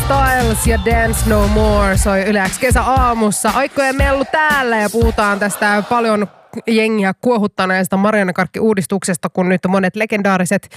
Styles ja Dance No More soi Yle X kesäaamussa. Aikko ja Mellu täällä ja puhutaan tästä paljon jengiä kuohuttaneesta Marianne Karkki-uudistuksesta, kun nyt monet legendaariset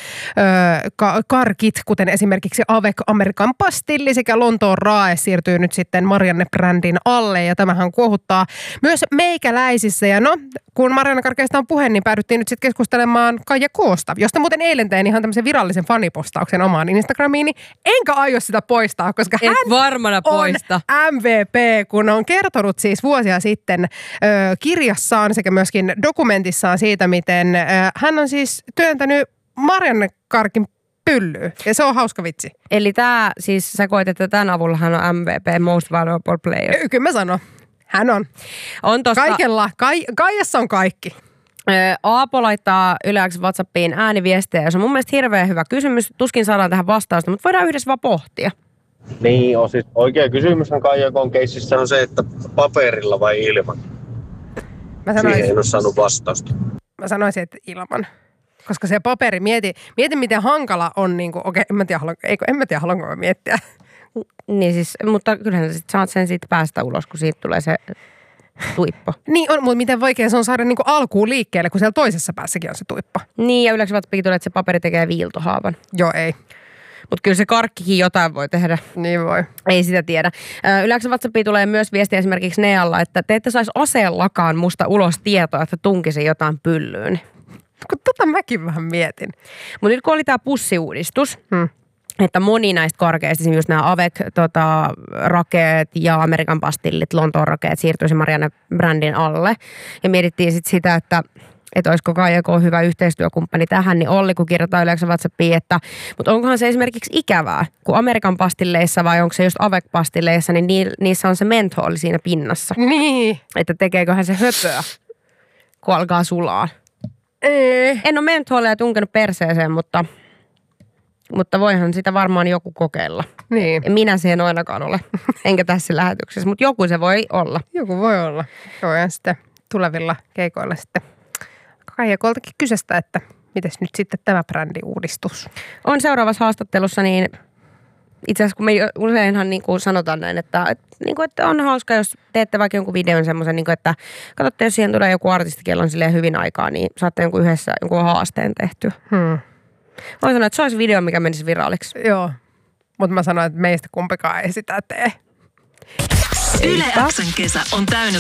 karkit, kuten esimerkiksi Avec Amerikan pastilli sekä Lontoon Rae siirtyy nyt sitten Marianne-brändin alle ja tämähän kuohuttaa myös meikäläisissä. Ja no, kun Marianne Karkeista on puhe, niin päädyttiin nyt sitten keskustelemaan Kaija Koosta, josta muuten eilen tein ihan tämmöisen virallisen fanipostauksen omaan Instagramiini. Enkä aio sitä poistaa, koska hän varmana poista. On MVP, kun on kertonut siis vuosia sitten kirjassaan sekä myöskin dokumentissaan siitä, miten hän on siis työntänyt Marianne Karkin pyllyyn. Ja se on hauska vitsi. Eli tää siis, sä koet, että tämän avulla hän on MVP, Most Valuable Player. Kyllä mä sanon. Hän on. On tosta. Kaikella. Kaijassa on kaikki. Aapo laittaa Yle X WhatsAppiin ääniviestejä, ja se on mun mielestä hirveän hyvä kysymys. Tuskin saadaan tähän vastausta, mutta voidaan yhdessä vaan pohtia. Niin, on siis oikea kysymys on Kaijakon keississä on se, että paperilla vai ilman. Siihen en ole saanut vastausta. Mä sanoisin, että ilman. Koska se paperi, mieti miten hankala on, niinku, okei, en mä tiedä, haluanko mä miettiä. Niin siis, mutta kyllähän sä sit saat sen siitä päästä ulos, kun siitä tulee se tuippo. Niin on, mutta miten vaikea se on saada niinku alkuun liikkeelle, kun siellä toisessa päässäkin on se tuippo. Niin, ja yleensä tulee, että se paperi tekee viiltohaavan. Joo, ei. Mutta kyllä se karkkikin jotain voi tehdä. Niin voi. Ei sitä tiedä. Yleensä WhatsAppiin tulee myös viestiä esimerkiksi Nealla, että te ette saisi aseellakaan musta ulos tietoa, että tunkisi jotain pyllyyn. Kun tota mäkin vähän mietin. Mutta nyt kun oli tämä pussiuudistus, että moni näistä karkeista, esimerkiksi just nämä Avec, rakeet ja Amerikan pastillit, Lontoon rakeet siirtyisi Marianne-brändin alle. Ja mietittiin sitten sitä, että olisiko Kaijako hyvä yhteistyökumppani tähän, niin Olli, kun kirjoittaa yleensä WhatsAppiin, että mutta onkohan se esimerkiksi ikävää, kun Amerikan pastilleissa vai onko se just Avec-pastilleissa, niin niissä on se mentholi siinä pinnassa. Niin. Että tekeeköhän se höpöä, kun alkaa sulaa. En ole mentholia tunkenut perseeseen, mutta voihan sitä varmaan joku kokeilla. Niin. Minä se en ainakaan ole, enkä tässä lähetyksessä, mutta joku se voi olla. Joku voi olla. Voidaan sitten tulevilla keikoilla sitten Kaijakoltakin kysestä, että mites nyt sitten tämä brändiuudistus? On seuraavassa haastattelussa, niin itse asiassa kun me useinhan niin kuin sanotaan näin, että on hauska, jos teette vaikka jonkun videon semmoisen, niin että katsotte, jos siihen tulee joku artisti, kello on silleen hyvin aikaa, niin saatte jonkun yhdessä jonkun haasteen tehtyä. Voin sanoa, että se olisi video, mikä menisi viraaliksi. Joo, mutta mä sanoin, että meistä kumpikaan ei sitä tee. Yle X:n kesä on täynnä